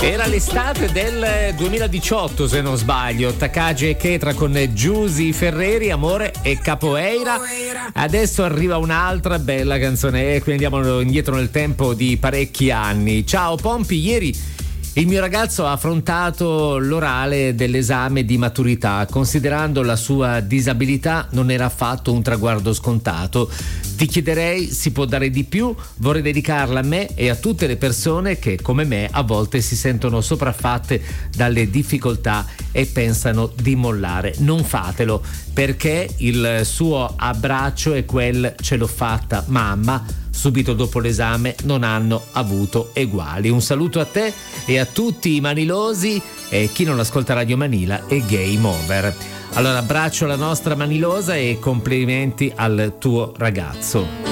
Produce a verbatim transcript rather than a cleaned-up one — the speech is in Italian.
Era l'estate del duemiladiciotto, se non sbaglio. Takagi e Ketra con Giusy Ferreri, Amore e Capoeira. Adesso arriva un'altra bella canzone e quindi andiamo indietro nel tempo di parecchi anni. Ciao Pompi, ieri il mio ragazzo ha affrontato l'orale dell'esame di maturità. Considerando la sua disabilità, non era affatto un traguardo scontato. Ti chiederei, si può dare di più? Vorrei dedicarla a me e a tutte le persone che, come me, a volte si sentono sopraffatte dalle difficoltà e pensano di mollare. Non fatelo, perché il suo abbraccio è quel "ce l'ho fatta, mamma", subito dopo l'esame non hanno avuto eguali. Un saluto a te e a tutti i manilosi, e chi non ascolta Radio Manila è game over. Allora abbraccio la nostra manilosa e complimenti al tuo ragazzo.